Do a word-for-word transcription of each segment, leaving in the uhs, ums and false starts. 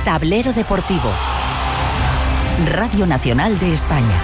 Tablero Deportivo. Radio Nacional de España.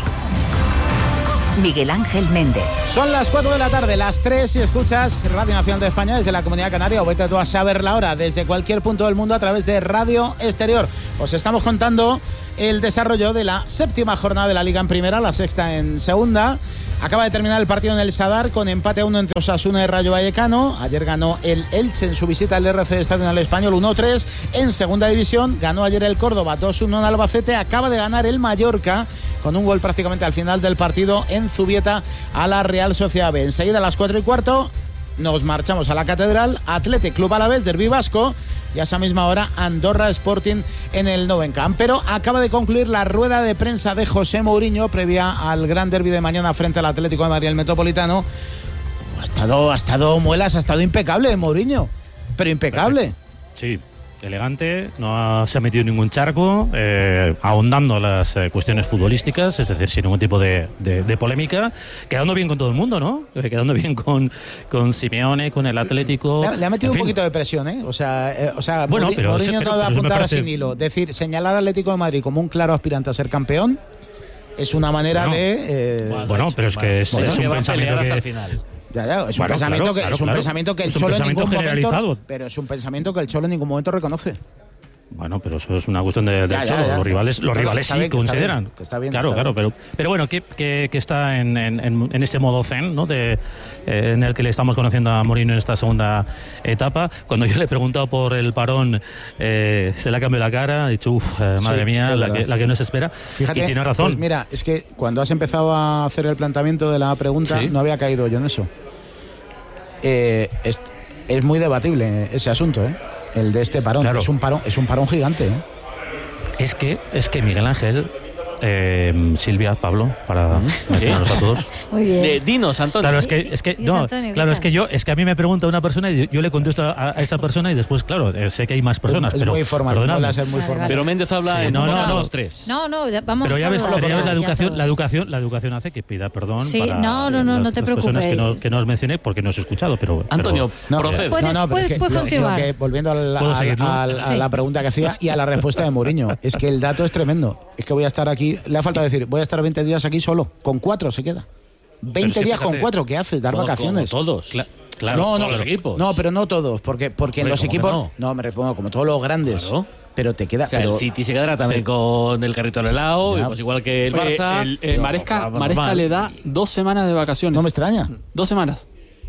Miguel Ángel Méndez. Son las cuatro de la tarde, las tres, si escuchas Radio Nacional de España desde la Comunidad Canaria, o vete tú a saber la hora desde cualquier punto del mundo a través de Radio Exterior. Os estamos contando el desarrollo de la séptima jornada de la Liga en Primera, la sexta en Segunda. Acaba de terminar el partido en el Sadar con empate a uno entre Osasuna y Rayo Vallecano. Ayer ganó el Elche en su visita al R C Estadio Nacional Español uno tres. En Segunda División ganó ayer el Córdoba dos uno en Albacete. Acaba de ganar el Mallorca con un gol prácticamente al final del partido en Zubieta a la Real Sociedad B. Enseguida a las cuatro y cuarto nos marchamos a la Catedral. Athletic Club Alavés, derbi vasco. Y a esa misma hora Andorra Sporting en el Nou Camp. Pero acaba de concluir la rueda de prensa de José Mourinho previa al gran derbi de mañana frente al Atlético de Madrid, el Metropolitano. Ha estado, ha estado muelas, ha estado impecable Mourinho, pero impecable. Sí, elegante, no ha, se ha metido en ningún charco, eh, ahondando las eh, cuestiones futbolísticas, es decir, sin ningún tipo de, de, de polémica, quedando bien con todo el mundo, ¿no? Eh, quedando bien con, con Simeone, con el Atlético. Le, le ha metido en un fin. poquito de presión, ¿eh? O sea, eh, o sea bueno, Mourinho, Mourinho pero, no da pero puntada parece... sin hilo. Decir, señalar al Atlético de Madrid como un claro aspirante a ser campeón es una manera bueno, de... Eh, bueno, bueno, pero es que es, bueno, es un pensamiento que... hasta el final. Ya, ya, es un Bueno, pensamiento claro, que claro, es un claro. pensamiento que el Es un Cholo en pensamiento ningún generalizado. momento, pero es un pensamiento que el Cholo en ningún momento reconoce. Bueno, pero eso es una cuestión de, del Ya, ya, Cholo. ya. Los rivales, los Claro, rivales está sí bien, que está consideran. bien, que está bien, claro, está claro, bien. pero, pero bueno, que, que, que está en, en, en este modo zen, ¿no? De, eh, en el que le estamos conociendo a Mourinho en esta segunda etapa. Cuando yo le he preguntado por el parón, eh, se le ha cambiado la cara, ha dicho, uff, eh, madre Sí, mía, es la verdad. que, la que nos espera. Fíjate, y tiene razón. Pues mira, es que cuando has empezado a hacer el planteamiento de la pregunta, Sí. no había caído yo en eso. Eh, es, es muy debatible ese asunto, ¿eh? El de este parón. Claro. Es un parón, es un parón gigante, ¿eh? Es que, es que Miguel Ángel, eh, Silvia, Pablo, para mencionarlos a todos. Muy bien. Eh, dinos, Antonio. Claro, es que, es que, Dinos, no, Antonio, ¿qué claro, es tal? que yo, es que a mí me pregunta una persona y yo le contesto a, a esa persona y después, claro, eh, sé que hay más personas, es pero muy formal, perdonadme. no va a ser muy Vale, formal. vale. Pero Méndez habla Sí, en no, no, contra de no. los tres. No, no, ya- vamos Pero ya a ves, saludar pero ya ves la ya educación, todos. la educación, la educación hace que pida perdón Sí, para no, no, no, las, no te las personas que preocupes. no, que no os mencioné porque no os he escuchado, pero Antonio, No, procede. Puedes- no, no, pero es puedes- que puedes lo- continuar. lo que, volviendo al- ¿Puedo al- seguir, no? al- a Sí. la pregunta que hacía y a la respuesta de Mourinho, es que el dato es tremendo. Es que voy a estar aquí, le ha faltado decir, voy a estar veinte días aquí solo, con cuatro se queda. veinte Pero es que días con fíjate, cuatro, ¿qué haces? Dar Como- vacaciones. como todos. Cla- claro, no, no, todos los equipos. No, pero no todos, porque, porque en Hombre, los ¿cómo que equipos. no? No, me respondo, como todos los grandes. Claro. Pero te queda. O sea, pero, el City se quedará también con el carrito al helado, Ya. y pues igual que el Oye, Barça. el, el Digo, Maresca, normal. Maresca le da dos semanas de vacaciones. no me extraña. Dos semanas.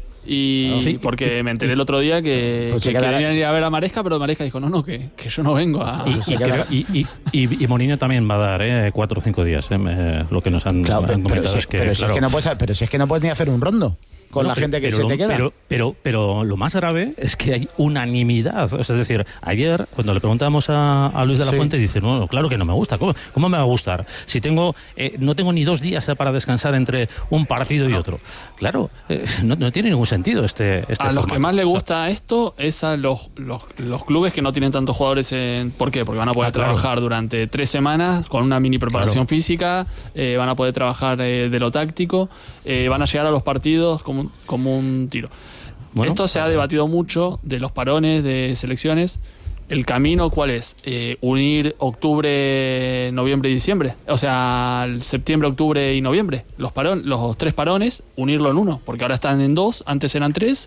Y Sí. porque me enteré el otro día que, Pues que se quedará- querían ir a ver a Maresca, pero Maresca dijo, no, no, que, que yo no vengo a... Y, se y, queda- creo- y, y, y, y Mourinho también va a dar eh, cuatro o cinco días, eh, me- lo que nos han, Claro, han pero, pero comentado si, es que, pero si claro, es que no puedes, pero si es que no puedes ni hacer un rondo con Bueno, la pero- gente que pero se lo- te queda. Pero, pero, pero lo más grave es que hay unanimidad. Es decir, ayer, cuando le preguntamos a, a Luis de la Sí. Fuente, dice, no, claro que no me gusta. ¿Cómo, cómo me va a gustar? Si tengo, eh, no tengo ni dos días eh, para descansar entre un partido y otro. Claro, eh, no, no tiene ningún sentido este, este A los formato. que más le O sea, gusta esto es a los, los, los clubes que no tienen tantos jugadores en... ¿Por qué? Porque van a poder Ah, claro. trabajar durante tres semanas con una mini preparación Claro. física, eh, van a poder trabajar eh, de lo táctico, eh, van a llegar a los partidos como, un- como un tiro. Bueno, Esto se ha debatido mucho de los parones de selecciones. ¿El camino cuál es? Eh, unir octubre, noviembre y diciembre. O sea, el septiembre, octubre y noviembre. Los, parón, los tres parones, unirlo en uno. Porque ahora están en dos, antes eran tres.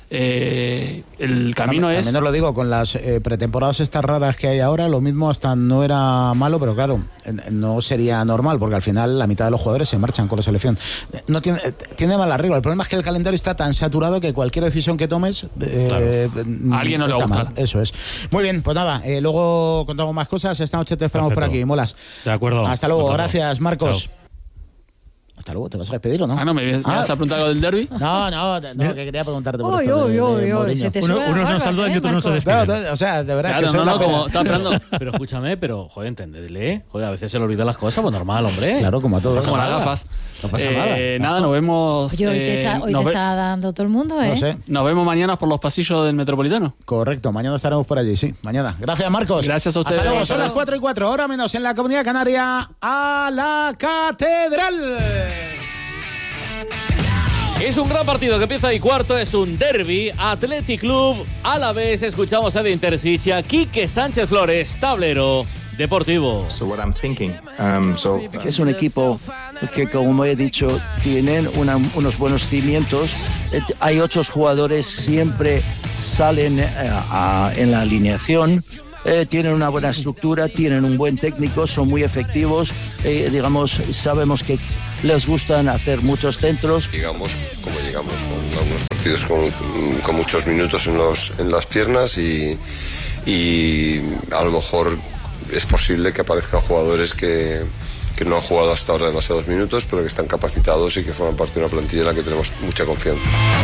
Eh, el camino también, es... también os lo digo, con las eh, pretemporadas estas raras que hay ahora, lo mismo hasta no era malo, pero claro, eh, no sería normal, porque al final la mitad de los jugadores se marchan con la selección. Eh, No tiene, eh, tiene mal arreglo. El problema es que el calendario está tan saturado que cualquier decisión que tomes eh, mm, A alguien no le va a está gustar. mal. Eso es. Muy bien, pues nada, eh, luego contamos más cosas. Esta noche te esperamos Perfecto. por aquí, molas. De acuerdo. Hasta luego, De acuerdo. gracias, Marcos. Chao. Hasta luego, ¿te vas a despedir o no? Ah, no, me, me Ah, vas a preguntar algo del derbi. No, no, no, que quería preguntarte por Uy, esto uy, de- de uy, uy, Mourinho. se te Uno- sube la unos nos barba, saludan y ¿eh, otros nos se Marcos? despiden. No, no, o sea, de verdad Claro, que soy no, la no, pena. como estaba esperando. Pero escúchame, pero, joder, entendedle, ¿eh? Joder, a veces se le olvidan las cosas, pues normal, hombre. Claro, como a todos. Como las nada. gafas. No pasa Eh, nada. Nada, nos vemos... Oye, hoy te eh, está, hoy nos, te ve- está dando todo el mundo, ¿eh? No sé. nos vemos mañana por los pasillos del Metropolitano. Correcto, mañana estaremos por allí, sí, mañana. Gracias, Marcos. Gracias a ustedes. Hasta luego, son Hasta las cuatro y cuatro, hora menos en la Comunidad Canaria, a la Catedral. Es un gran partido que empieza y cuarto, es un derbi, Athletic Club Alavés. Escuchamos a de Intersicha, Quique Sánchez Flores, tablero deportivo. So what I'm thinking, um, so, es un equipo que, como he dicho, tienen una, unos buenos cimientos. Eh, hay ocho jugadores, siempre salen eh, a, en la alineación. Eh, tienen una buena estructura, tienen un buen técnico, son muy efectivos. Eh, digamos, sabemos que les gustan hacer muchos centros. Llegamos como llegamos, con algunos partidos con, con muchos minutos en, los, en las piernas y, y a lo mejor es posible que aparezcan jugadores que, que no han jugado hasta ahora demasiados minutos, pero que están capacitados y que forman parte de una plantilla en la que tenemos mucha confianza.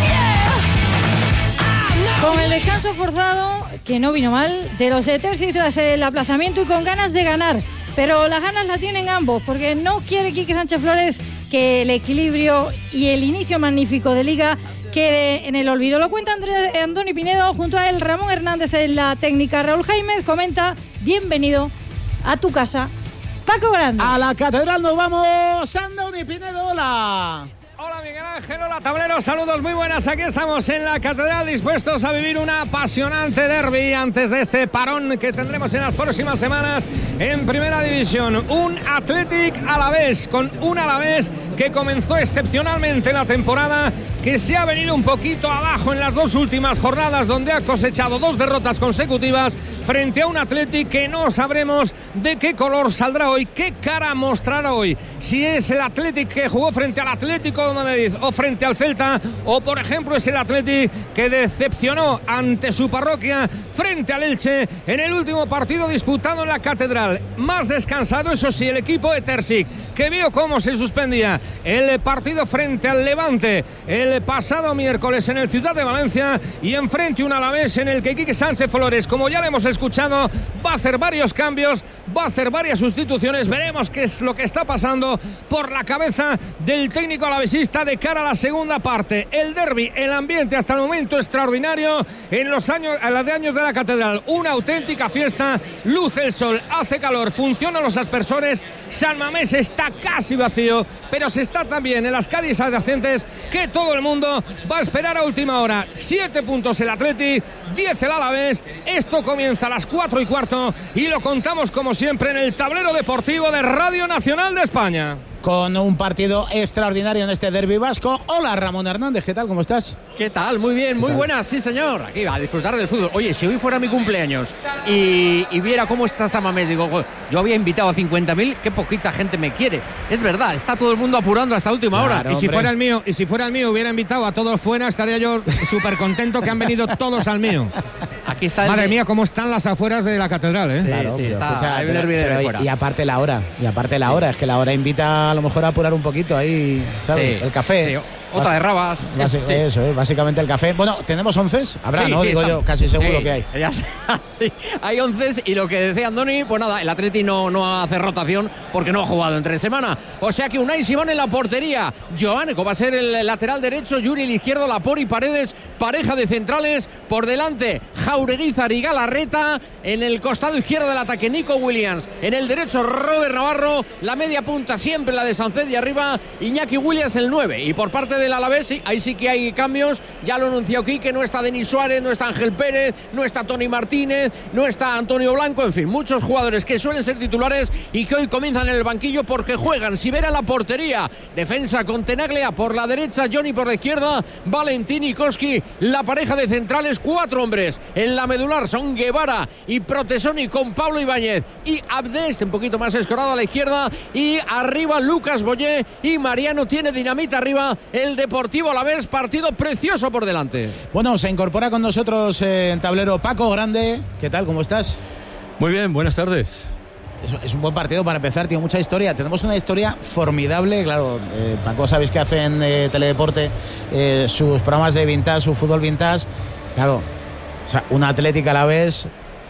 Con el descanso forzado, que no vino mal, de los de Terzi tras el aplazamiento y con ganas de ganar. Pero las ganas la tienen ambos, porque no quiere Quique Sánchez Flores que el equilibrio y el inicio magnífico de Liga quede en el olvido. Lo cuenta Andrés, Andoni Pinedo, junto a él Ramón Hernández en la técnica. Raúl Jaimez comenta: bienvenido a tu casa, Paco Grande. A la catedral nos vamos, Andoni Pinedo, hola. Hola Miguel Ángel, hola tablero, saludos muy buenas, aquí estamos en la catedral dispuestos a vivir un apasionante derbi antes de este parón que tendremos en las próximas semanas en Primera División. Un Athletic Alavés, con un Alavés que comenzó excepcionalmente la temporada, que se ha venido un poquito abajo en las dos últimas jornadas, donde ha cosechado dos derrotas consecutivas frente a un Athletic que no sabremos de qué color saldrá hoy, qué cara mostrará hoy, si es el Athletic que jugó frente al Atlético de Madrid o frente al Celta, o por ejemplo es el Athletic que decepcionó ante su parroquia frente al Elche en el último partido disputado en la catedral. Más descansado, eso sí, el equipo de Terzic, que vio cómo se suspendía el partido frente al Levante el pasado miércoles en el Ciudad de Valencia, y enfrente un Alavés en el que Quique Sánchez Flores, como ya le hemos escuchado, va a hacer varios cambios, va a hacer varias sustituciones. Veremos qué es lo que está pasando por la cabeza del técnico alavesista de cara a la segunda parte. El derbi, el ambiente hasta el momento extraordinario en los años, a los de años de la catedral, una auténtica fiesta, luce el sol, hace calor, funcionan los aspersores, San Mamés está casi vacío, pero se está también en las calles adyacentes, que todo el mundo va a esperar a última hora. Siete puntos el Atleti, diez el Alavés. Esto comienza a las cuatro y cuarto y lo contamos como siempre en el tablero deportivo de Radio Nacional de España. Con un partido extraordinario en este derbi vasco. Hola Ramón Hernández, ¿qué tal? ¿Cómo estás? ¿Qué tal? Muy bien, muy buenas, sí señor. Aquí va a disfrutar del fútbol. Oye, si hoy fuera mi cumpleaños y, y viera cómo está San Mamés, digo, yo había invitado a cincuenta mil, qué poquita gente me quiere. Es verdad, está todo el mundo apurando hasta última hora. Claro, y si hombre. fuera el mío, y si fuera el mío hubiera invitado a todos fuera, estaría yo súper contento que han venido todos al mío. Aquí está. Madre de... mía, cómo están las afueras de la catedral, ¿eh? Sí, claro, sí, está. Escucha, hay pero, pero, fuera. Y aparte la hora, y aparte la hora, es que la hora invita a lo mejor a apurar un poquito ahí, ¿sabes? Sí, el café. Sí. Otra de rabas. Basi- sí. Eso, eh, básicamente el café. Bueno, ¿tenemos once? Habrá, sí, ¿no? Sí, Digo está. yo, casi seguro sí, que hay. Ya está, sí. Hay once y lo que decía Andoni, pues nada, el Atleti no, no hace rotación porque no ha jugado entre semana. O sea que Unai Simón en la portería. Joánico va a ser el lateral derecho, Yuri el izquierdo, Lapori, Paredes, pareja de centrales. Por delante, Jaureguizar y Galarreta. En el costado izquierdo del ataque, Nico Williams. En el derecho, Robert Navarro. La media punta siempre la de Sánchez, y arriba Iñaki Williams el nueve. Y por parte del Alavés, sí, ahí sí que hay cambios, ya lo anunció Quique, no está Denis Suárez, no está Ángel Pérez, no está Tony Martínez, no está Antonio Blanco, en fin, muchos jugadores que suelen ser titulares y que hoy comienzan en el banquillo porque juegan. Sivera la portería, defensa con Tenaglia por la derecha, Johnny por la izquierda, Valentín y Koski, la pareja de centrales, cuatro hombres en la medular son Guevara y Protesoni con Pablo Ibáñez y Abdes, un poquito más escorado a la izquierda, y arriba Lucas Boyé y Mariano. Tiene dinamita arriba el Deportivo Alavés, partido precioso por delante. Bueno, se incorpora con nosotros eh, en tablero Paco Grande. ¿Qué tal? ¿Cómo estás? Muy bien, buenas tardes. Es, es un buen partido para empezar, tiene mucha historia. Tenemos una historia formidable, claro. Eh, Paco, sabéis que hace en eh, Teledeporte eh, sus programas de vintage, su fútbol vintage. Claro, o sea, una Atlética a la vez.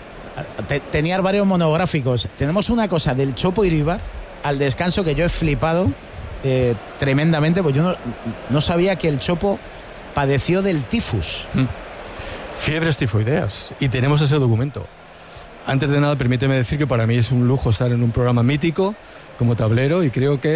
Te, tenía varios monográficos. Tenemos una cosa del Chopo Iribar al descanso que yo he flipado eh, tremendamente, pues yo no, no sabía que el Chopo padeció del tifus. Mm. Fiebres tifoideas. Y tenemos ese documento. Antes de nada, permíteme decir que para mí es un lujo estar en un programa mítico como tablero, y creo que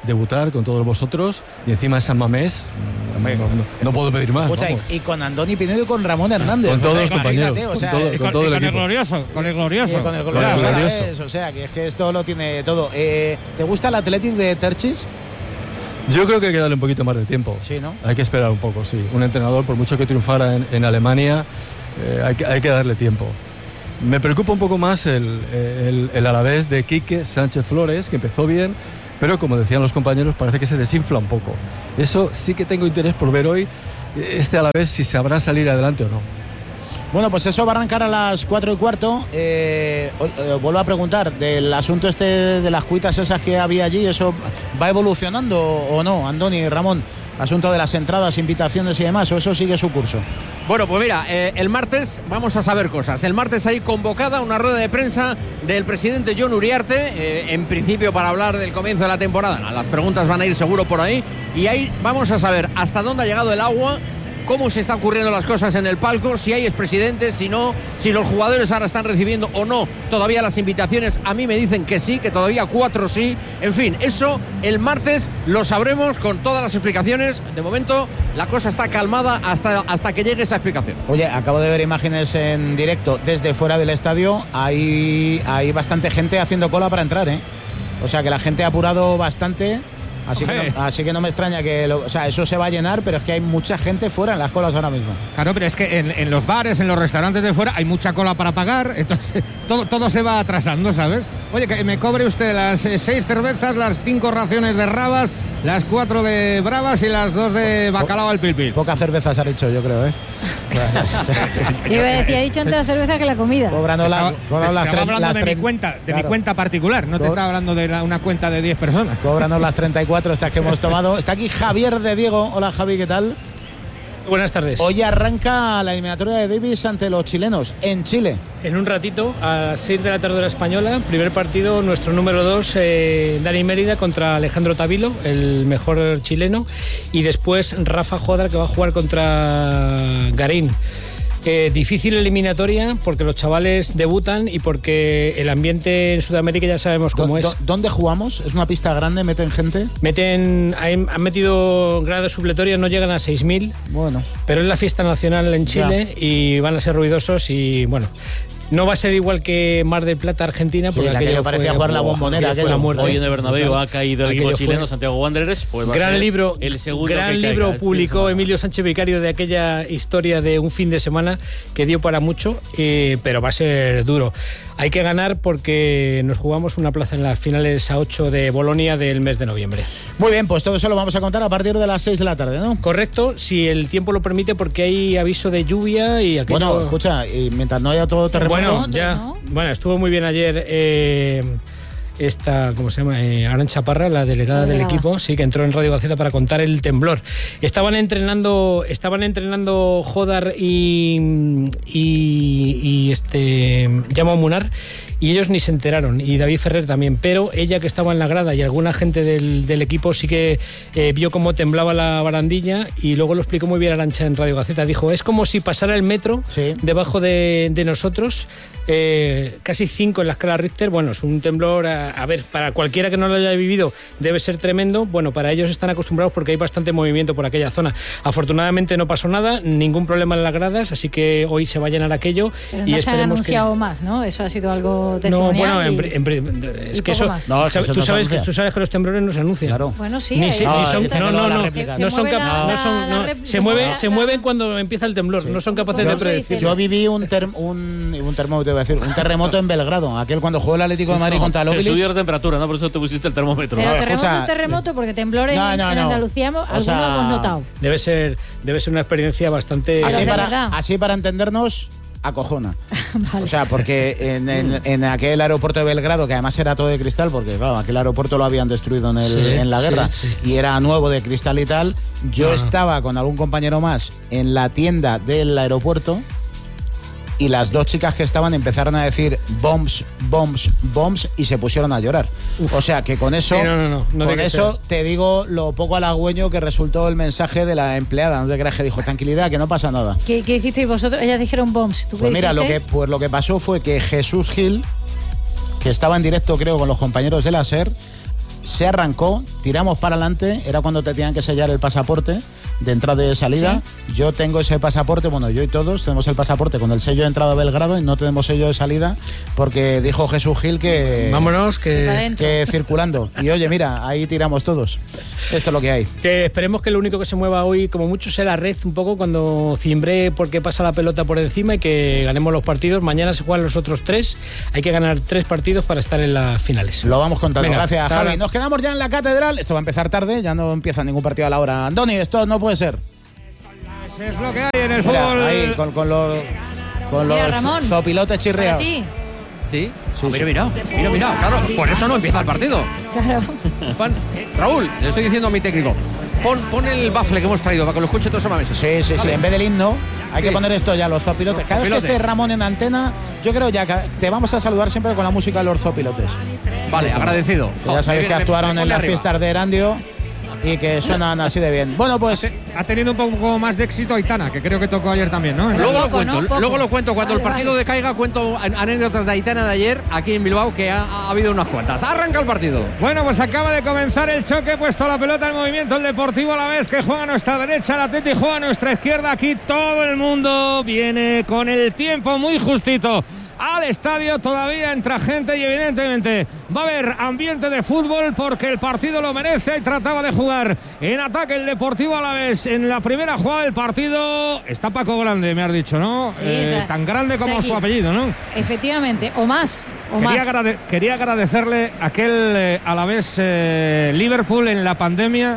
debutar con todos vosotros y encima en San Mamés, no, no, no puedo pedir más. Escucha, y con Andoni Pinedo y con Ramón Hernández. Con todos o sea, los compañeros, o sea, con, todo, Y con con, todo y el con el equipo. glorioso, con el glorioso. Sí, con el Con glorioso. el a la glorioso. vez, o sea, que es que esto lo tiene todo. Eh, ¿Te gusta el Athletic de Terchis? Yo creo que hay que darle un poquito más de tiempo. Sí, ¿no? Hay que esperar un poco, sí. Un entrenador, por mucho que triunfara en, en Alemania, eh, hay, que, hay que darle tiempo. Me preocupa un poco más el, el, el Alavés de Quique Sánchez Flores, que empezó bien, pero como decían los compañeros, parece que se desinfla un poco. Eso sí que tengo interés por ver hoy, este Alavés, si sabrá salir adelante o no. Bueno, pues eso va a arrancar a las cuatro y cuarto. Eh, eh, vuelvo a preguntar, del asunto este de las cuitas esas que había allí, ¿eso va evolucionando o no, Andoni y Ramón? Asunto de las entradas, invitaciones y demás, ¿o eso sigue su curso? Bueno, pues mira, eh, el martes vamos a saber cosas. El martes hay convocada una rueda de prensa del presidente Jon Uriarte, eh, en principio para hablar del comienzo de la temporada. Las preguntas van a ir seguro por ahí y ahí vamos a saber hasta dónde ha llegado el agua, cómo se están ocurriendo las cosas en el palco, si hay expresidentes, si no, si los jugadores ahora están recibiendo o no todavía las invitaciones. A mí me dicen que sí, que todavía cuatro sí. En fin, eso el martes lo sabremos con todas las explicaciones. De momento la cosa está calmada hasta, hasta que llegue esa explicación. Oye, acabo de ver imágenes en directo desde fuera del estadio. Hay, hay bastante gente haciendo cola para entrar, ¿eh? O sea que la gente ha apurado bastante. Así que, no, así que no me extraña que lo, o sea, eso se va a llenar, pero es que hay mucha gente fuera en las colas ahora mismo. Claro, pero es que en, en los bares, en los restaurantes de fuera hay mucha cola para pagar, entonces todo, todo se va atrasando, ¿sabes? Oye, que me cobre usted las eh, seis cervezas, las cinco raciones de rabas, las cuatro de bravas y las dos de bacalao al pil pil. Poca cerveza se ha dicho, yo creo, ¿eh? Yo iba a decir, ha dicho antes la cerveza que la comida. Cobrando la, Estaba, cobrando las estaba tre- hablando las de, tre- mi cuenta, de claro. mi cuenta particular, no te Co- estaba hablando de la- una cuenta de diez personas. Cobrando las treinta y cuatro estas que hemos tomado. Está aquí Javier de Diego. Hola, Javi, ¿qué tal? Buenas tardes. Hoy arranca la eliminatoria de Davis ante los chilenos en Chile. En un ratito, a las seis de la tarde hora española, primer partido, nuestro número dos, eh, Dani Mérida contra Alejandro Tavilo, el mejor chileno, y después Rafa Jodar, que va a jugar contra Garín. Eh, difícil eliminatoria porque los chavales debutan y porque el ambiente en Sudamérica ya sabemos cómo es. ¿Dónde jugamos? ¿Es una pista grande? ¿Meten gente? Meten, han han metido gradas supletorias, no llegan a seis mil. Bueno. Pero es la fiesta nacional en Chile Ya. y van a ser ruidosos y bueno. No va a ser igual que Mar del Plata, Argentina, porque Sí, la que aquello yo parecía fue- jugar la Bombonera, aquello fue aquello. la muerte. Hoy en el Bernabéu ha caído el equipo Aquello chileno, fue- Santiago Wanderers. Pues va a gran ser libro, el segundo gran que caiga libro este fin de publicó semana. Emilio Sánchez Vicario de aquella historia de un fin de semana que dio para mucho, eh, pero va a ser duro. Hay que ganar porque nos jugamos una plaza en las finales a ocho de Bolonia del mes de noviembre. Muy bien, pues todo eso lo vamos a contar a partir de las seis de la tarde, ¿no? Correcto, si el tiempo lo permite, porque hay aviso de lluvia y aquello... Bueno, escucha, y mientras no haya todo terremoto... Bueno, ya. Bueno, estuvo muy bien ayer eh, esta, ¿cómo se llama? Eh, Arantxa Parra, la delegada La del delegada. equipo, sí, que entró en Radio Gaceta para contar el temblor. Estaban entrenando, estaban entrenando Jodar y, y, y este Jaume Munar, y ellos ni se enteraron, y David Ferrer también, pero ella, que estaba en la grada, y alguna gente del, del equipo sí que eh, vio cómo temblaba la barandilla, y luego lo explicó muy bien Arantxa en Radio Gaceta. Dijo, es como si pasara el metro Sí. debajo de, de nosotros, eh, casi cinco en la escala Richter. Bueno, es un temblor, a, a ver, para cualquiera que no lo haya vivido debe ser tremendo. Bueno, para ellos están acostumbrados porque hay bastante movimiento por aquella zona. Afortunadamente no pasó nada, ningún problema en las gradas, así que hoy se va a llenar aquello. Pero y no se han esperemos que... anunciado más, ¿no? Eso ha sido algo No, testimonial. bueno, en, y- pri- en pri- es y que poco eso, más. No, sabes- eso tú, no se sabes que, anuncia. tú sabes que los temblores no se anuncian. Claro. Bueno, sí. Ni hay- si- No, ni son- dicen no, que no, luego la no, réplica. Se no son mueve cap- la- no son- la no, rep- se se mueve, mueve se la- mueven cuando empieza el temblor, no son capaces de ¿Cómo se dice? predecir. Yo viví un, ter- un, un termómetro, iba a decir, un terremoto en Belgrado, aquel cuando jugó el Atlético de Madrid No, contra el te Obilic. subió la temperatura, ¿no? Por eso te pusiste el termómetro. Pero No, terremoto escucha, es terremoto, porque temblores No, en, no, en no. Andalucía hemos- O algunos sea, lo hemos notado. Debe ser, debe ser una experiencia bastante... Así de para, verdad. así para entendernos, acojona. Vale. O sea, porque en, en- en aquel aeropuerto de Belgrado, que además era todo de cristal, porque claro, aquel aeropuerto lo habían destruido en, el, Sí, en la sí, guerra, sí. y era nuevo de cristal y tal, yo Ah. estaba con algún compañero más en la tienda del aeropuerto, y las dos chicas que estaban empezaron a decir bombs, bombs, bombs, y se pusieron a llorar. O sea que con eso, Sí, no, no, no, no con tiene que eso ser. te digo lo poco halagüeño que resultó el mensaje de la empleada. No te creas, que dijo, tranquilidad, que no pasa nada. ¿Qué, qué hicisteis vosotros? Ellas dijeron bombs. ¿Tú qué Pues mira, lo que, dijiste? pues lo que pasó fue que Jesús Gil, que estaba en directo creo con los compañeros de la SER, se arrancó, tiramos para adelante, era cuando te tenían que sellar el pasaporte de entrada y de salida. ¿Sí? Yo tengo ese pasaporte, bueno, yo y todos tenemos el pasaporte con el sello de entrada a Belgrado y no tenemos sello de salida porque dijo Jesús Gil que... Vámonos, que... que circulando. Y oye, mira, ahí tiramos todos. Esto es lo que hay. Que esperemos que lo único que se mueva hoy, como mucho, sea la red un poco cuando cimbre porque pasa la pelota por encima y que ganemos los partidos. Mañana se juegan los otros tres. Hay que ganar tres partidos para estar en las finales. Lo vamos contando. Venga, gracias, Javi. ahora. Nos quedamos ya en la catedral. Esto va a empezar tarde, ya no empieza ningún partido a la hora. Andoni, esto no puede ser. Es lo que hay en el Mira, fútbol. ahí, con, con los, con Mira, los Ramón, zopilotes chirriados. para ti. ¿Sí? Sí, Ah, mira, sí. mira, mira, mira, claro, por eso no empieza el partido. Claro. Pon- Raúl, le estoy diciendo a mi técnico, pon, pon el bafle que hemos traído para que lo escuche todos los meses. Sí, sí, sí. En vez del himno, hay Sí. que poner esto ya, los zopilotes. Cada vez que zopilotes. esté Ramón en antena, yo creo ya que te vamos a saludar siempre con la música de los zopilotes. Vale, agradecido. Que Oh, ya sabéis me- que me- actuaron me en pone las arriba. fiestas de Erandio y que suenan así de bien. Bueno, pues... Ha tenido un poco más de éxito Aitana, que creo que tocó ayer también, ¿no? En Luego el- lo Poco, cuento, ¿no? Poco. luego lo cuento cuando Vale, el partido vale. decaiga, cuento an- anécdotas de Aitana de ayer aquí en Bilbao, que ha, ha habido unas cuantas. Arranca el partido. Bueno, pues acaba de comenzar el choque, puesto la pelota en movimiento el Deportivo Alavés, que juega a nuestra derecha, el Atleti juega a nuestra izquierda. Aquí todo el mundo viene con el tiempo muy justito al estadio, todavía entra gente y evidentemente va a haber ambiente de fútbol porque el partido lo merece y trataba de jugar en ataque el Deportivo Alavés en la primera jugada del partido. Está Paco Grande, me has dicho, ¿no? Sí, Eh, está- tan grande como está aquí. su apellido, ¿no? Efectivamente, o más. O Quería, más. agrade- quería agradecerle aquel eh, Alavés eh, Liverpool en la pandemia,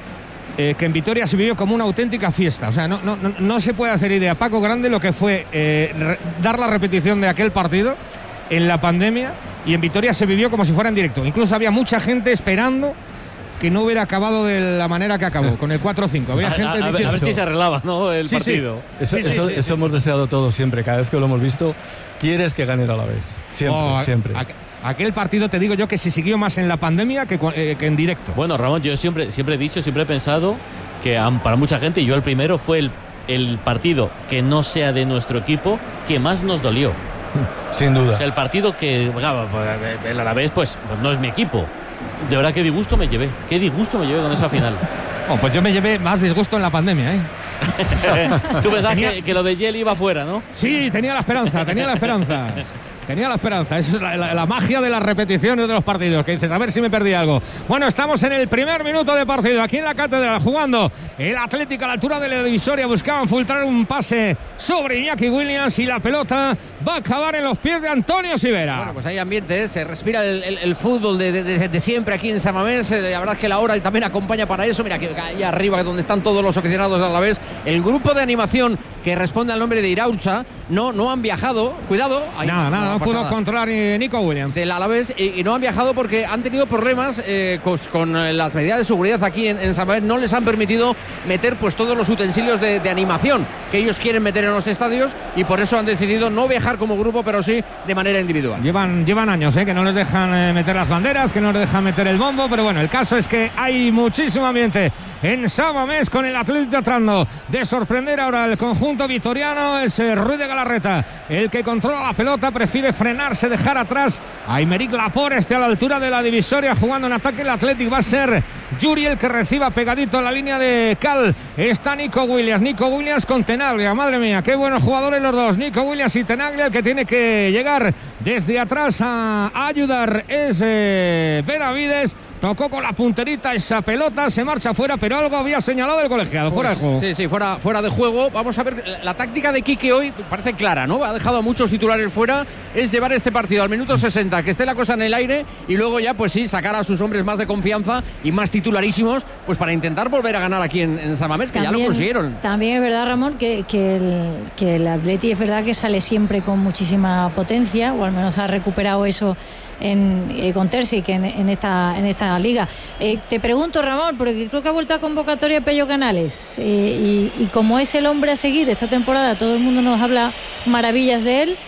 eh, que en Vitoria se vivió como una auténtica fiesta. O sea, no, no, no, no se puede hacer idea, Paco Grande, lo que fue eh, re- dar la repetición de aquel partido en la pandemia, y en Vitoria se vivió como si fuera en directo. Incluso había mucha gente esperando que no hubiera acabado de la manera que acabó, con el cuatro cinco. Había A, gente a- a ver, a ver diciendo- si se arreglaba, ¿no? El Sí, sí. partido. Eso, Sí, sí, eso, sí, eso sí. hemos deseado todos siempre, cada vez que lo hemos visto, quieres que gane el Alavés. Siempre, Oh, siempre. aqu- Aquel partido, te digo yo, que se siguió más en la pandemia que, cu- eh, que en directo. Bueno, Ramón, yo siempre, siempre he dicho, siempre he pensado que am, para mucha gente, y yo el primero, fue el, el partido que no sea de nuestro equipo que más nos dolió. Sin duda. O sea, el partido que, claro, el Alavés, pues no es mi equipo. De verdad, qué disgusto me llevé. Qué disgusto me llevé con esa final. Oh, pues yo me llevé más disgusto en la pandemia, ¿eh? Tú pensabas Tenía- que, que lo de Yeli iba fuera, ¿no? Sí, tenía la esperanza, tenía la esperanza. Tenía la esperanza, esa es la, la- la magia de las repeticiones de los partidos, que dices, a ver si me perdí algo. Bueno, estamos en el primer minuto de partido, aquí en la Catedral, jugando el Atlético a la altura de la divisoria, buscaban filtrar un pase sobre Iñaki Williams y la pelota va a acabar en los pies de Antonio Sivera. Bueno, pues hay ambiente, ¿eh? Se respira el, el- el fútbol de, de- de- de siempre aquí en San Mamés. Eh, La verdad es que la hora también acompaña para eso. Mira, que ahí arriba, donde están todos los aficionados a la vez, el grupo de animación que responde al nombre de Iraulcha, no, no han viajado. Cuidado. ahí- nada, nada, no, pasa pudo nada. controlar ni Nico Williams. Del Alavés y, y no han viajado porque han tenido problemas eh, con, con, eh, las medidas de seguridad aquí en, en San Mamés. No les han permitido meter pues todos los utensilios de, de animación que ellos quieren meter en los estadios y por eso han decidido no viajar como grupo, pero sí de manera individual. Llevan, llevan años, ¿eh? Que no les dejan eh, meter las banderas, que no les dejan meter el bombo, pero bueno, el caso es que hay muchísimo ambiente en San Mamés con el Atlético tratando de sorprender ahora el conjunto vitoriano. Es eh, Ruiz de Galarreta el que controla la pelota, prefiere frenarse, dejar atrás a Aymeric Laporte, este a la altura de la divisoria jugando en ataque. El Atlético va a ser Yuri el que reciba pegadito a la línea de Cal. Está Nico Williams, Nico Williams con Tenaglia, madre mía, qué buenos jugadores los dos, Nico Williams y Tenaglia. El que tiene que llegar desde atrás a ayudar es eh, Benavides. Tocó con la punterita esa pelota, se marcha fuera, pero algo había señalado el colegiado, fuera de juego. Sí, sí, fuera, fuera de juego. Vamos a ver, la, la táctica de Quique hoy parece clara, ¿no? Ha dejado a muchos titulares fuera, es llevar este partido al minuto sesenta, que esté la cosa en el aire y luego ya, pues sí, sacar a sus hombres más de confianza y más titularísimos, pues para intentar volver a ganar aquí en, en San Mamés, que ya lo consiguieron. También es verdad, Ramón, que, que, el, que el Atleti es verdad que sale siempre con muchísima potencia, o al menos ha recuperado eso en, eh, con Terzic en, en, esta, en esta liga. Eh, te pregunto, Ramón, porque creo que ha vuelto a convocatoria Pello Canales, eh, y, y como es el hombre a seguir esta temporada, todo el mundo nos habla maravillas de él.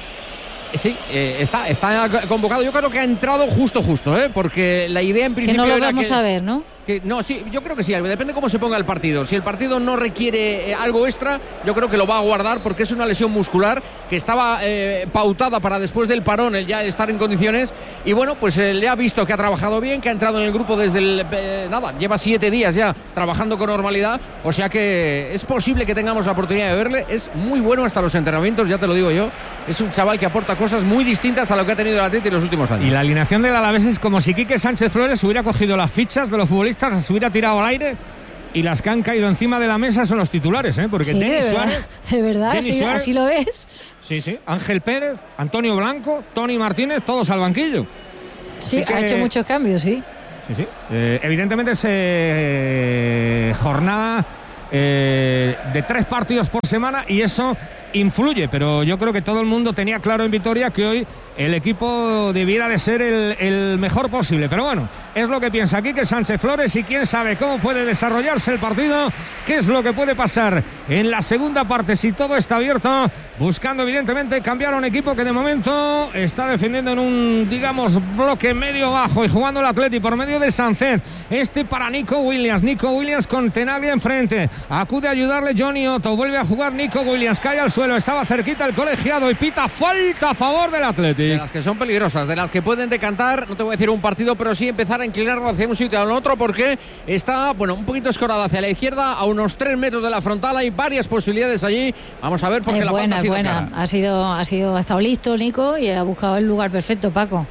Sí, eh, está, está convocado. Yo creo que ha entrado justo, justo, ¿eh? Porque la idea en Que principio no lo era vamos que... a ver, ¿no? Que, no, sí, yo creo que sí, depende cómo se ponga el partido. Si el partido no requiere eh, algo extra, yo creo que lo va a guardar porque es una lesión muscular que estaba eh, pautada para después del parón, el ya estar en condiciones. Y bueno, pues eh, le ha visto que ha trabajado bien, que ha entrado en el grupo desde el... Eh, nada, lleva siete días ya trabajando con normalidad. O sea que es posible que tengamos la oportunidad de verle. Es muy bueno hasta los entrenamientos, ya te lo digo yo. Es un chaval que aporta cosas muy distintas a lo que ha tenido el Atleti en los últimos años. Y la alineación del Alavés es como si Quique Sánchez Flores hubiera cogido las fichas de los futbolistas, se hubiera tirado al aire y las que han caído encima de la mesa son los titulares, ¿eh? Porque sí, Denis de verdad, Suárez, de verdad Denis así, Suárez, así lo ves. Sí, sí. Ángel Pérez, Antonio Blanco, Tony Martínez, todos al banquillo. Sí, Así ha que, hecho muchos cambios, sí. Sí, sí. Eh, evidentemente es eh, jornada eh, de tres partidos por semana y eso influye, pero yo creo que todo el mundo tenía claro en Vitoria que hoy el equipo debiera de ser el, el mejor posible, pero bueno, es lo que piensa Quique Sánchez Flores y quién sabe cómo puede desarrollarse el partido, qué es lo que puede pasar en la segunda parte si todo está abierto, buscando evidentemente cambiar a un equipo que de momento está defendiendo en un, digamos, bloque medio bajo y jugando el Atleti por medio de Sánchez, este para Nico Williams, Nico Williams con Tenaglia enfrente, acude a ayudarle Johnny Otto, vuelve a jugar Nico Williams, cae al suelo, estaba cerquita el colegiado y pita falta a favor del Atleti. De las que son peligrosas, de las que pueden decantar, no te voy a decir un partido, pero sí empezar a inclinarlo hacia un sitio o al otro, porque está, bueno, un poquito escorada hacia la izquierda, a unos tres metros de la frontal, hay varias posibilidades allí. Vamos a ver, porque es la buena, falta ha sido buena. clara. Ha sido, ha sido, ha estado listo Nico y ha buscado el lugar perfecto, Paco.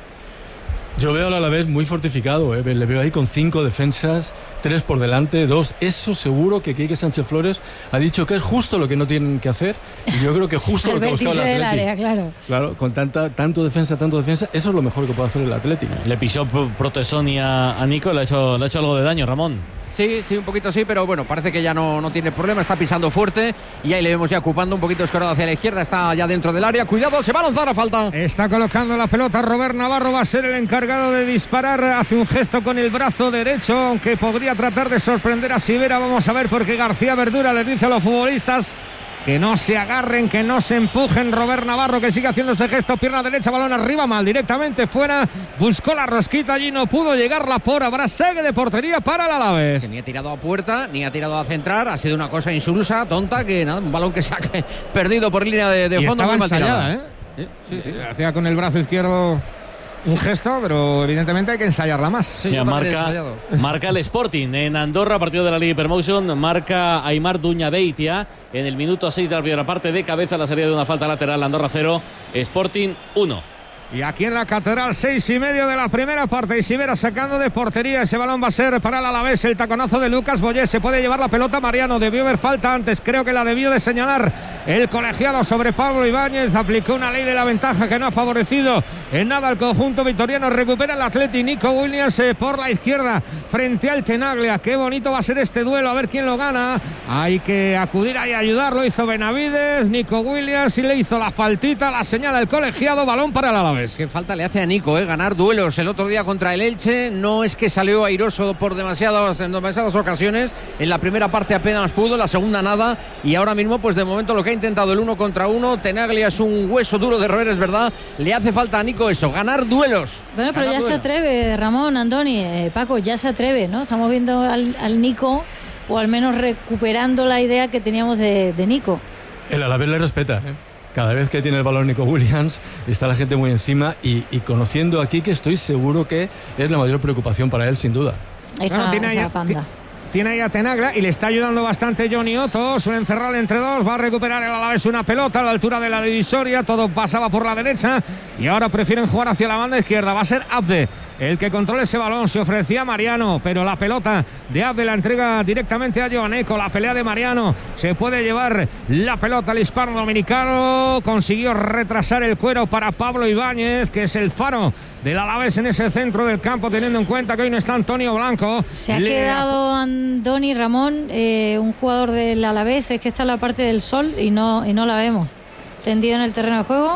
Yo veo al Alavés muy fortificado, ¿eh? Le veo ahí con cinco defensas, tres por delante, dos. Eso seguro que Quique Sánchez Flores ha dicho que es justo lo que no tienen que hacer. Y yo creo que justo lo que ha buscado el Atleti. del área, claro. Claro, con tanta, tanto defensa, tanto defensa, eso es lo mejor que puede hacer el Atlético. Le pisó Protesoni a, a Nico, le ha, hecho, le ha hecho algo de daño, Ramón. Sí, sí, un poquito sí, pero bueno, parece que ya no, no tiene problema, está pisando fuerte y ahí le vemos ya ocupando un poquito escorado hacia la izquierda, está ya dentro del área, cuidado, se va a lanzar a falta. Está colocando la pelota Robert Navarro, va a ser el encargado de disparar, hace un gesto con el brazo derecho, aunque podría tratar de sorprender a Sivera, vamos a ver, porque García Verdura les dice a los futbolistas que no se agarren, que no se empujen. Robert Navarro que sigue haciendo ese gesto, pierna derecha, balón arriba, mal, directamente fuera, buscó la rosquita, allí no pudo llegarla por, habrá saque de portería para el Alavés. Que ni ha tirado a puerta, ni ha tirado a centrar, ha sido una cosa insulsa, tonta, que nada, un balón que se ha perdido por línea de, de y fondo. Estaba muy mal ensayada, tirada. ¿eh? Sí, sí, sí. Hacía con el brazo izquierdo un gesto, pero evidentemente hay que ensayarla más. Sí, Mira, marca, marca el Sporting en Andorra, partido de la Liga Hypermotion. Marca Aimar Duñabeitia en el minuto seis de la primera parte, de cabeza, la salida de una falta lateral. Andorra cero, Sporting uno. Y aquí en la Catedral, seis y medio de la primera parte. Y Sivera sacando de portería. Ese balón va a ser para el Alavés. El taconazo de Lucas Boyé. Se puede llevar la pelota Mariano. Debió haber falta antes. Creo que la debió de señalar el colegiado sobre Pablo Ibáñez. Aplicó una ley de la ventaja que no ha favorecido en nada al conjunto vitoriano. Recupera el Atleti. Nico Williams eh, por la izquierda frente al Tenaglia. Qué bonito va a ser este duelo. A ver quién lo gana. Hay que acudir ahí a ayudarlo. Hizo Benavides. Nico Williams y le hizo la faltita. La señala el colegiado. Balón para el Alavés. Qué falta le hace a Nico, ¿eh? Ganar duelos el otro día contra el Elche. No es que salió airoso por demasiadas, en demasiadas ocasiones. En la primera parte apenas pudo, la segunda nada. Y ahora mismo, pues de momento lo que ha intentado el uno contra uno. Tenaglia es un hueso duro de roer, es verdad. Le hace falta a Nico eso, ganar duelos. Bueno, pero ganar ya duelos. Se atreve, Ramón, Andoni, eh, Paco, ya se atreve, ¿no? Estamos viendo al, al Nico, o al menos recuperando la idea que teníamos de, de Nico. El Alavés le respeta, ¿eh? Cada vez que tiene el balón Nico Williams está la gente muy encima y, y conociendo aquí que estoy seguro que es la mayor preocupación para él, sin duda. Esa, bueno, tiene, esa ahí, panda. tiene ahí a Tenaglia y le está ayudando bastante Johnny Otto. Suele encerrarle entre dos, va a recuperar el Alavés una pelota a la altura de la divisoria. Todo pasaba por la derecha y ahora prefieren jugar hacia la banda izquierda. Va a ser Abde el que controla ese balón. Se ofrecía Mariano, pero la pelota de Abde la entrega directamente a Joaneco. La pelea de Mariano, se puede llevar la pelota al hispano dominicano. Consiguió retrasar el cuero para Pablo Ibáñez, que es el faro del Alavés en ese centro del campo, teniendo en cuenta que hoy no está Antonio Blanco. Se ha Le... quedado Andoni Ramón, eh, un jugador del Alavés, es que está en la parte del sol y no, y no la vemos. Tendido en el terreno de juego.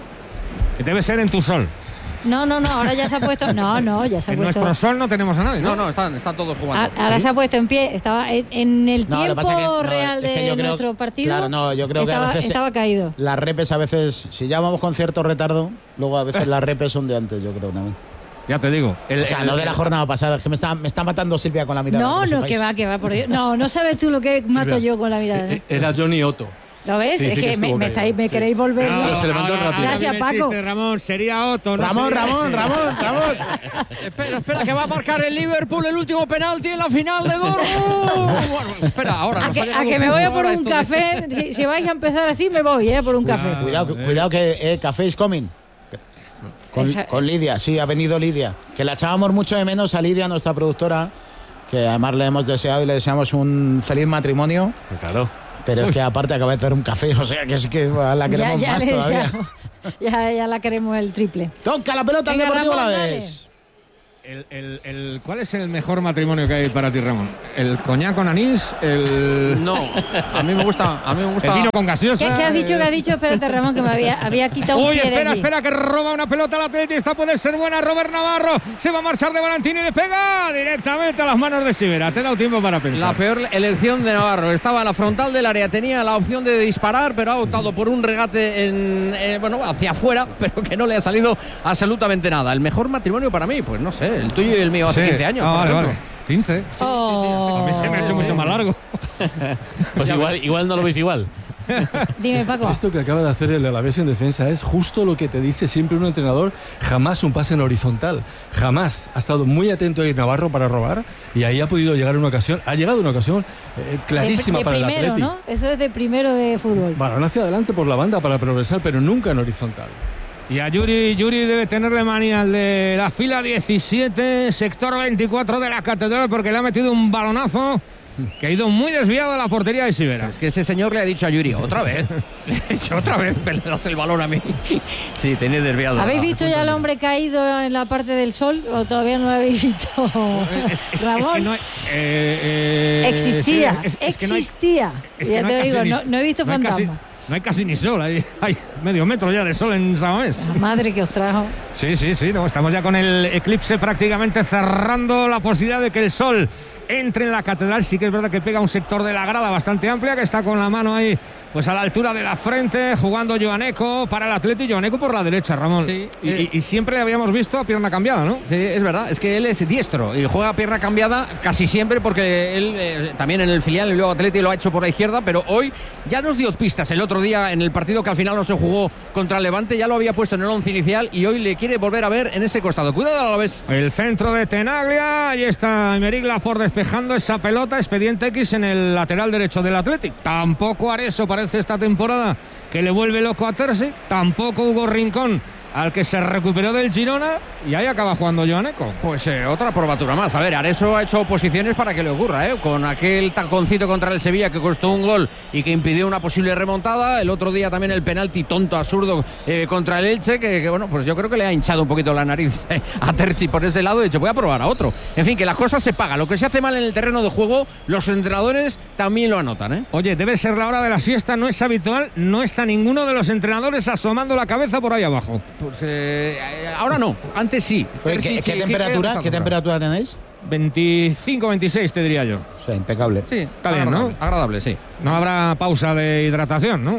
Debe ser en tu sol. No, no, no, ahora ya se ha puesto. No, no, ya se ha en puesto. En nuestro sol no tenemos a nadie, ¿no? No, no, están, están todos jugando. Ahora ¿sí? Se ha puesto en pie. Estaba en, en el no, tiempo que, no, real de creo, nuestro partido. Claro, no, yo creo estaba, que a veces. Estaba caído. Las repes a veces, si ya vamos con cierto retardo, luego a veces las repes son de antes, yo creo también. Ya te digo. El, o sea, el, no de la jornada pasada, es que me está, me está matando Silvia con la mirada. No, no, que va, que va. Por ello. No, no sabes tú lo que mato Silvia, yo con la mirada. ¿eh? Era Johnny Otto. ¿Lo ves? Sí, es sí que, que me, me, estáis, me sí. queréis volver. No, no, se levantó rápido. Gracias, Paco. Chiste, Ramón, sería Otto. No Ramón, sería Ramón, Ramón, Ramón. espera, espera, que va a marcar el Liverpool el último penalti en la final de Dortmund. Bueno, espera, ahora. A que, a que me voy a por un café. De... Si, si vais a empezar así, me voy, ¿eh? Por un café. Ah, cuidado, eh. cuidado que eh, café is coming. Con, con Lidia, sí, ha venido Lidia. Que la echábamos mucho de menos a Lidia, nuestra productora, que además le hemos deseado y le deseamos un feliz matrimonio. Claro. Pero Uy. es que aparte acaba de hacer un café, o sea que es que la queremos ya, ya más todavía. Ya, ya la queremos el triple. Toca la pelota al Deportivo la vez. El, el, el, ¿Cuál es el mejor matrimonio que hay para ti, Ramón? ¿El coñac con anís? El... No, a mí me gusta, a mí me gusta. El vino con gaseosa. ¿Qué, qué has dicho? ¿Qué has dicho? Espérate, Ramón, que me había, había quitado un Uy, pie espera, de espera, que roba una pelota al Atleti. Esta puede ser buena. Robert Navarro se va a marchar de Valentini y le pega directamente a las manos de Sivera. Te he dado tiempo para pensar. La peor elección de Navarro. Estaba a la frontal del área, tenía la opción de disparar, pero ha optado por un regate en, eh, bueno, hacia afuera, pero que no le ha salido absolutamente nada. El mejor matrimonio para mí, pues no sé, el tuyo y el mío. Sí. quince años, ah, por vale, ejemplo. Vale. quince. Sí, oh. sí, sí. A mí se me ha hecho mucho más largo. Pues igual, igual no lo veis igual. Dime, Paco. Esto que acaba de hacer el Alavés en defensa es justo lo que te dice siempre un entrenador. Jamás un pase en horizontal. Jamás. Ha estado muy atento a ir Navarro para robar y ahí ha podido llegar una ocasión. Ha llegado una ocasión eh, clarísima de, de para primero, el Atleti. ¿no? Eso es de primero de fútbol. Balón hacia adelante por la banda para progresar, pero nunca en horizontal. Y a Yuri, Yuri debe tenerle manía al de la fila diecisiete, sector veinticuatro de la Catedral, porque le ha metido un balonazo que ha ido muy desviado de la portería de Sivera. Es que ese señor le ha dicho a Yuri, otra vez, le ha dicho otra vez, me le das el balón a mí. Sí, tenía desviado. ¿Habéis visto ya al hombre caído en la parte del sol o todavía no lo habéis visto? Es, es, Ramón. Es que no hay, eh, eh, existía, sí, es, es existía. Que no hay, es que ya no te hay digo, ni, no, no he visto no fantasma. No hay casi ni sol, hay, hay medio metro ya de sol en Samamés. La madre que os trajo. Sí, sí, sí, no, estamos ya con el eclipse prácticamente cerrando la posibilidad de que el sol entre en la Catedral. Sí que es verdad que pega un sector de la grada bastante amplia, que está con la mano ahí pues a la altura de la frente, jugando Joaneco para el Atleti. Joaneco por la derecha, Ramón. Sí, y, eh, y, y siempre le habíamos visto a pierna cambiada, ¿no? Sí, es verdad, es que él es diestro y juega a pierna cambiada casi siempre, porque él eh, también en el filial y luego Atleti lo ha hecho por la izquierda, pero hoy ya nos dio pistas. El otro día en el partido que al final no se jugó contra el Levante ya lo había puesto en el once inicial y hoy le quiere volver a ver en ese costado. Cuidado a la vez. El centro de Tenaglia, ahí está Merigla por despejando esa pelota, expediente X en el lateral derecho del Athletic. Tampoco Areso parece esta temporada que le vuelve loco a Terzi, tampoco Hugo Rincón, al que se recuperó del Girona, y ahí acaba jugando Joaneco. Pues eh, otra probatura más. A ver, Areso ha hecho oposiciones para que le ocurra, ¿eh? Con aquel taconcito contra el Sevilla que costó un gol y que impidió una posible remontada. El otro día también el penalti tonto, absurdo eh, contra el Elche, que, que bueno, pues yo creo que le ha hinchado un poquito la nariz eh, a Terzi por ese lado. De hecho, voy a probar a otro. En fin, que las cosas se pagan. Lo que se hace mal en el terreno de juego, los entrenadores también lo anotan, ¿eh? Oye, debe ser la hora de la siesta, no es habitual, no está ninguno de los entrenadores asomando la cabeza por ahí abajo. Pues eh, ahora no, antes sí. Oye, ¿qué, ¿qué, temperatura, ¿Qué temperatura tenéis? veinticinco, veintiséis te diría yo. O sea, impecable. Sí, está bien, ¿no? Agradable, sí. No habrá pausa de hidratación, ¿no?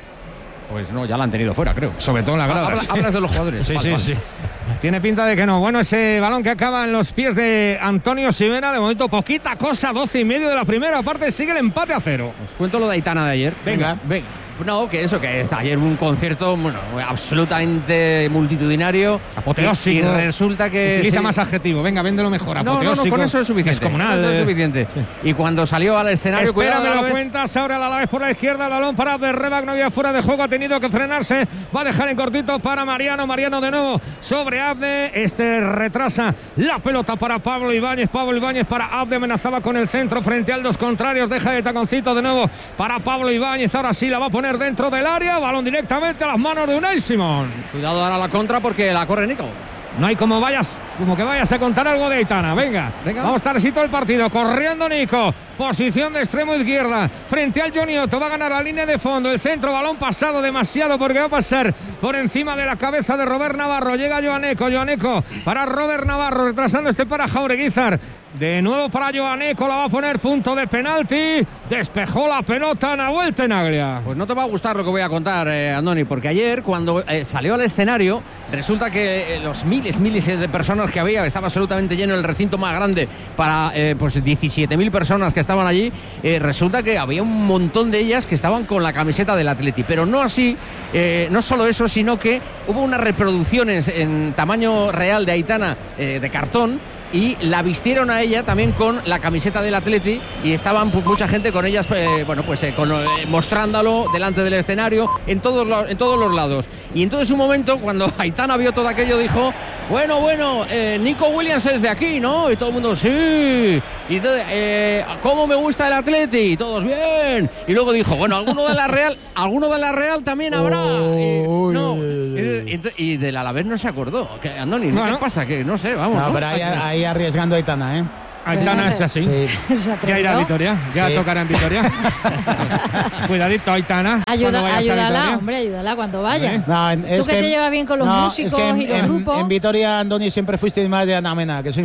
Pues no, ya la han tenido fuera, creo. Sobre todo en la grada. Habla, sí. Hablas de los jugadores. Sí, vale, sí, vale. sí. Tiene pinta de que no. Bueno, ese balón que acaba en los pies de Antonio Sivera. De momento, poquita cosa, doce y medio de la primera parte. Sigue el empate a cero. Os cuento lo de Aitana de ayer. Venga, venga. No, que eso, que es ayer un concierto, bueno, absolutamente multitudinario. Apoteósico. Y, y resulta que... Utiliza sí. más adjetivo. Venga, véndelo mejor. Apoteósico. No, no, no, con eso es suficiente. Descomunal. Con eso es suficiente. Sí. Y cuando salió al escenario... Espera, cuidado, me lo vez... cuentas. Ahora la vez por la izquierda. El balón para de Rebac. No había fuera de juego. Ha tenido que frenarse. Va a dejar en cortito para Mariano. Mariano de nuevo sobre Abde. Este retrasa la pelota para Pablo Ibáñez. Pablo Ibáñez para Abde. Amenazaba con el centro frente al dos contrarios. Deja de taconcito de nuevo para Pablo Ibáñez. Ahora sí la va a poner dentro del área. Balón directamente a las manos de Unai Simón. Cuidado ahora la contra porque la corre Nico. No hay como vayas, como que vayas a contar algo de Aitana. Venga, Venga. Vamos a estar así todo el partido. Corriendo Nico. Posición de extremo izquierda. Frente al Johnny Otto. Va a ganar la línea de fondo. El centro, balón pasado demasiado porque va a pasar por encima de la cabeza de Robert Navarro. Llega Joaneco. Joaneco para Robert Navarro. Retrasando este para Jaureguizar. De nuevo para Joaneco. La va a poner punto de penalti. Despejó la pelota Nahuel Tenaglia. Pues no te va a gustar lo que voy a contar, eh, Andoni, porque ayer cuando eh, salió al escenario resulta que eh, los miles, miles de personas que había, estaba absolutamente lleno, el recinto más grande para eh, pues diecisiete mil personas que estaban allí. Eh, resulta que había un montón de ellas que estaban con la camiseta del Atleti, pero no así, eh, no solo eso, sino que hubo unas reproducciones en tamaño real de Aitana eh, de cartón, y la vistieron a ella también con la camiseta del Atleti, y estaban pues, mucha gente con ellas, eh, bueno, pues eh, con, eh, mostrándolo delante del escenario en todos, los, en todos los lados. Y entonces un momento, cuando Aitana vio todo aquello, dijo, bueno, bueno, eh, Nico Williams es de aquí, ¿no? Y todo el mundo, sí. Y entonces, eh, ¿cómo me gusta el Atleti? Y todos, bien. Y luego dijo, bueno, alguno de la Real, alguno de la Real también habrá. Y, no, y, y del Alavés no se acordó. ¿Qué, Andoni, bueno, ¿qué pasa? Que no sé, vamos. No, ¿no? pero ahí, ahí arriesgando a Aitana, ¿eh? Aitana es así. Sí. Ya irá a Vitoria, ya sí. Tocará en Vitoria. Cuidadito, Aitana. Ayuda, ayúdala, hombre, ayúdala cuando vaya. No, Tú que, que te llevas bien con los no, músicos es que en, y los en, grupos. En Vitoria, Andoni, siempre fuiste más de Ana Mena, ¿que sí?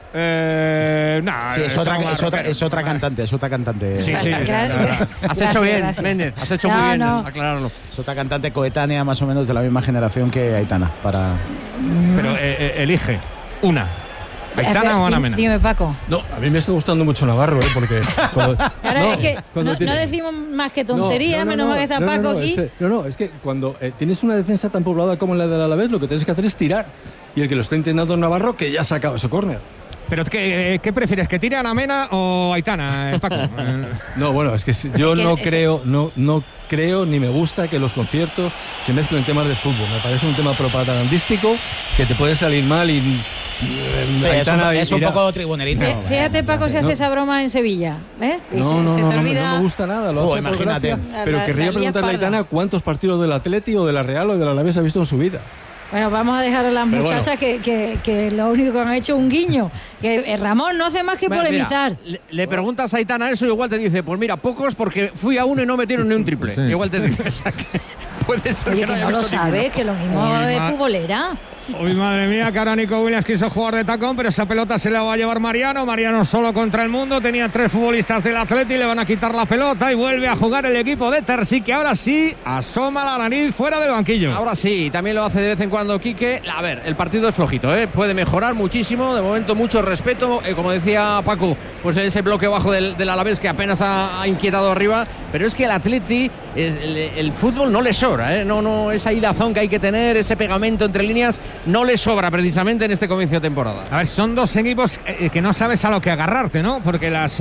Eh, nah, sí, es otra, es, otra, es otra cantante, es otra cantante. Sí, sí. Has hecho bien, gracias. Méndez, has hecho no, muy bien no. aclararlo. Es otra cantante coetánea, más o menos de la misma generación que Aitana. Para... Pero eh, eh, elige una. ¿Aitana o Ana Mena? Dime, Paco. No, a mí me está gustando mucho Navarro, ¿eh? Porque... Cuando, Ahora no, es que no, tienes... no decimos más que tonterías, no, no, no, menos no, mal que está no, Paco no, no, aquí. Es, no, no, es que cuando eh, tienes una defensa tan poblada como la del Alavés, lo que tienes que hacer es tirar. Y el que lo está intentando es Navarro, que ya ha sacado ese córner. ¿Pero qué, qué prefieres, que tire a Ana Mena o Aitana, eh, Paco? No, bueno, es que yo no creo, no, no creo ni me gusta que los conciertos se mezclen temas de fútbol. Me parece un tema propagandístico que te puede salir mal y... Sí, es, un, es un poco tribunerito. Fíjate, Paco, si hace no. esa broma en Sevilla. ¿eh? No, se, no, se no, te no, olvida... no me gusta nada. Lo oh, hace imagínate. Gracia, pero la, querría la preguntarle a Aitana cuántos partidos del Atleti o de la Real o de la Alavés ha visto en su vida. Bueno, vamos a dejar a las pero muchachas bueno. que, que, que lo único que han hecho es un guiño. Que Ramón no hace más que bueno, polemizar. Mira, le, le preguntas a Aitana eso y igual te dice, pues mira, pocos porque fui a uno y no metieron ni un triple. Sí. Igual te dice, o sea, que puede ser Oye, que, que no, no lo sabe, que lo mismo Uy, de ma... futbolera. Uy, madre mía, que ahora Nico Williams quiso jugar de tacón, pero esa pelota se la va a llevar Mariano. Mariano solo contra el mundo. Tenía tres futbolistas del Atleti, le van a quitar la pelota y vuelve a jugar el equipo de Terzi, que ahora sí asoma la nariz fuera del banquillo. Ahora sí, también lo hace de vez en cuando Quique. A ver, el partido es flojito, ¿eh? Puede mejorar muchísimo. De momento, mucho respeto. Eh, como decía Paco, pues ese bloque bajo del, del Alavés que apenas ha, ha inquietado arriba. Pero es que el Atleti, el, el fútbol no le sobra, ¿eh? No, no, esa hilazón que hay que tener, ese pegamento entre líneas, no le sobra precisamente en este comienzo de temporada. A ver, son dos equipos eh, que no sabes a lo que agarrarte, ¿no? Porque las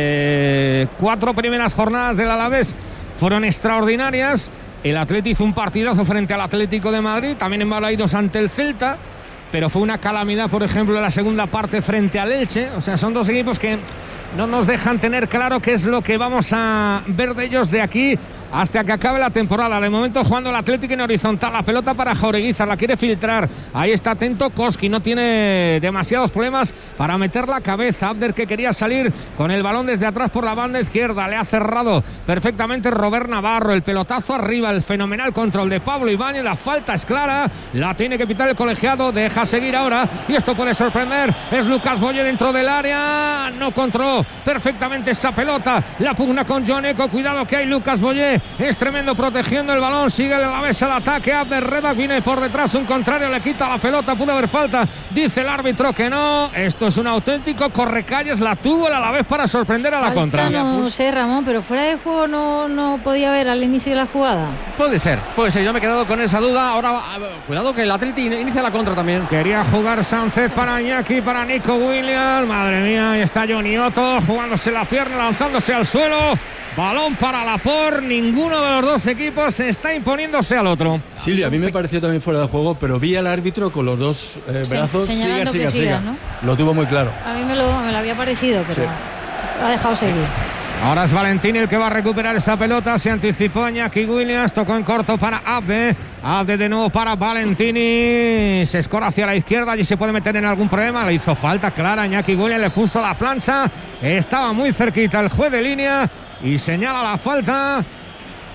eh, cuatro primeras jornadas del Alavés fueron extraordinarias. El Atleti hizo un partidazo frente al Atlético de Madrid, también en Balaidos ante el Celta, pero fue una calamidad, por ejemplo, en la segunda parte frente al Elche. O sea, son dos equipos que no nos dejan tener claro qué es lo que vamos a ver de ellos de aquí hasta que acabe la temporada. De momento jugando el Atlético en horizontal, la pelota para Jaureguizar, la quiere filtrar, ahí está atento Koski, no tiene demasiados problemas para meter la cabeza. Abder, que quería salir con el balón desde atrás por la banda izquierda, le ha cerrado perfectamente Robert Navarro, el pelotazo arriba, el fenomenal control de Pablo Ibáñez, la falta es clara, la tiene que pitar el colegiado, deja seguir ahora y esto puede sorprender, es Lucas Boye dentro del área, no controló perfectamente esa pelota, la pugna con Joneco, cuidado que hay Lucas Boye, es tremendo protegiendo el balón, sigue el Alavés al ataque, Abder Rebak viene por detrás, un contrario le quita la pelota, pudo haber falta, dice el árbitro que no, esto es un auténtico correcalles, la tuvo el Alavés para sorprender a la falta, contra. No sé, Ramón, pero fuera de juego no, no podía haber al inicio de la jugada. Puede ser, puede ser, yo me he quedado con esa duda, ahora cuidado que el Atleti inicia la contra también. Quería jugar Sánchez para Iñaki, para Nico Williams, madre mía, ahí está Johnny Otto jugándose la pierna, lanzándose al suelo. Balón para Laporte, ninguno de los dos equipos está imponiéndose al otro. Silvia, a mí me pareció también fuera de juego, pero vi al árbitro con los dos eh, sí, brazos, señalando siga, que siga, siga, siga. ¿no? Lo tuvo muy claro. A mí me lo, me lo había parecido, pero sí. Lo ha dejado seguir. Ahora es Valentín el que va a recuperar esa pelota. Se anticipó a Iñaki Williams. Tocó en corto para Abde. Abde de nuevo para Valentini. Se escora hacia la izquierda. Allí se puede meter en algún problema. Le hizo falta clara. Iñaki Williams le puso la plancha. Estaba muy cerquita el juez de línea y señala la falta.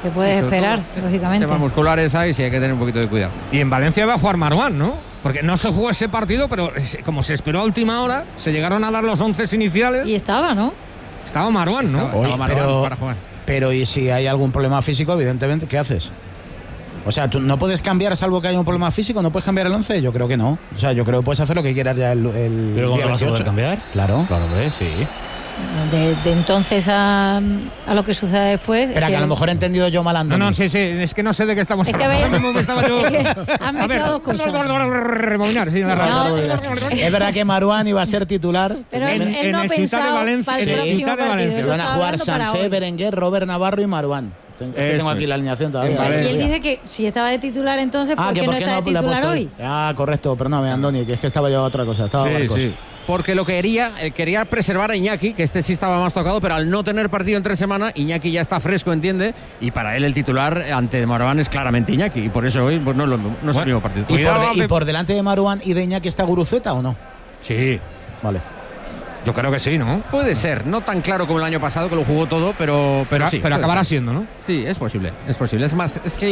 Te puedes Sobre esperar, todo, lógicamente. Temas musculares hay, sí hay que tener un poquito de cuidado. Y en Valencia va a jugar Marouane, ¿no? Porque no se jugó ese partido, pero como se esperó a última hora, se llegaron a dar los once iniciales. Y estaba, ¿no? Estaba Marouane, ¿no? Estaba, estaba Marouane pero, para jugar. Pero ¿y si hay algún problema físico, evidentemente, qué haces? O sea, ¿tú no puedes cambiar salvo que haya un problema físico? ¿No puedes cambiar el once? Yo creo que no. O sea, yo creo que puedes hacer lo que quieras ya el, el ¿Pero día cómo vas a poder cambiar? Claro. Claro, hombre, sí. De, de entonces a, a lo que sucede después. Espera, que, que a lo mejor he entendido yo mal Andoni. No, no, sí, sí, es que no sé de qué estamos hablando. Es que hablando. Estaba yo... es que han mezclado dos cosas. Rebobinar, sí, no, no, es verdad que Marouane iba a ser titular. Pero él, él en no ha pensado Valencia, para el próximo partido. Van a jugar Sancé, Berenguer, Robert Navarro y Marouane. Tengo, que tengo aquí la alineación todavía. Y él dice que si estaba de titular entonces, ¿por ah, qué no está de titular hoy? Ah, correcto, perdóname, Andoni, que es que estaba yo a otra cosa. Estaba sí, barcos. Sí. Porque lo quería, quería preservar a Iñaki, que este sí estaba más tocado, pero al no tener partido en tres semanas, Iñaki ya está fresco, entiende, y para él el titular ante Marouane es claramente Iñaki, y por eso hoy pues, no, no, no es bueno, el mismo partido. ¿Y por, de, ¿Y por delante de Marouane y de Iñaki está Guruceta o no? Sí. Vale. Yo creo que sí, ¿no? Puede ser, no tan claro como el año pasado que lo jugó todo, pero, pero, pero sí. Pero acabará ser. siendo, ¿no? Sí, es posible, es posible. Es más, es que